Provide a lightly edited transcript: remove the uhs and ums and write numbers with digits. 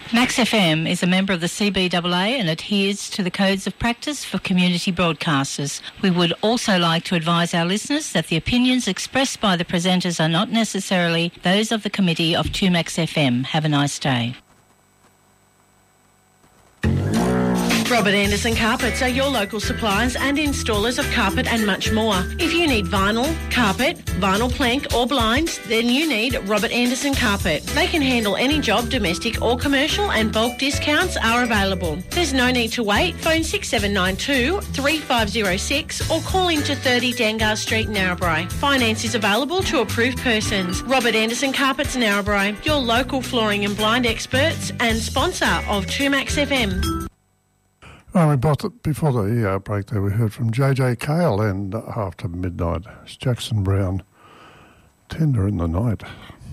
Max FM is a member of the CBAA and adheres to the codes of practice for community broadcasters. We would also like to advise our listeners that the opinions expressed by the presenters are not necessarily those of the committee of 2Max FM. Have a nice day. Robert Anderson Carpets are your local suppliers and installers of carpet and much more. If you need vinyl, carpet, vinyl plank or blinds, then you need Robert Anderson Carpet. They can handle any job, domestic or commercial, and bulk discounts are available. There's no need to wait. Phone 6792 3506 or call into 30 Dangar Street, Narrabri. Finance is available to approved persons. Robert Anderson Carpets, Narrabri, your local flooring and blind experts and sponsor of 2Max FM. Before the break there, we heard from JJ Cale, and after midnight, it's Jackson Brown, Tender in the Night.